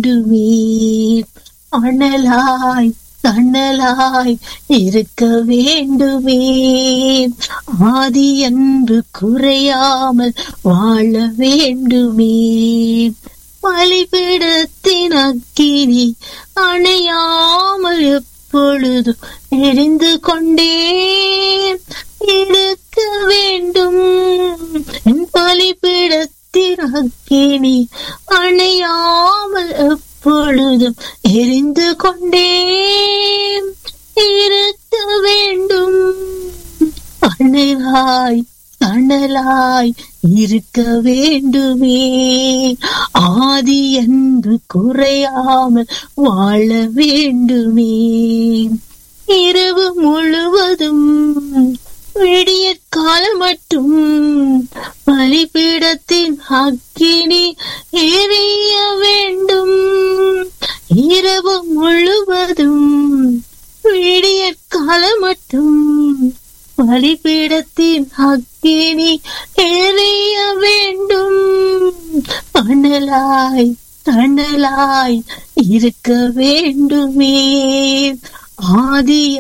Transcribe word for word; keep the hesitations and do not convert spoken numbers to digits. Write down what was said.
வேண்டுமே. அனலாய் தணலாய் இருக்க வேண்டுமே. ஆதி அன்பு குறையாமல் வாழ வேண்டுமே. பலிபீடத்தின் அக்கினி அணையாமல் எப்பொழுதும் எரிந்து கொண்டே இருக்க வேண்டும். என் பலிபீடத்தின் அக்கினி அணையாமல் எப்பொழுதும் எரிந்து கொண்டே இருக்க வேண்டும். அனலாய் தணலாய் இருக்க வேண்டுமே. ஆதி அன்பு குறையாமல் வாழ வேண்டுமே. இரவு முழுவதும் விடிய காலம் மட்டும் பலிபீடத்தின் அக்கினி எரிய வேண்டும். இரவு முழுவதும் விடிய காலம் மட்டும் பலிபீடத்தின் அக்கினி எரிய வேண்டும். அனலாய் தணலாய் இருக்க வேண்டுமே. ஆதி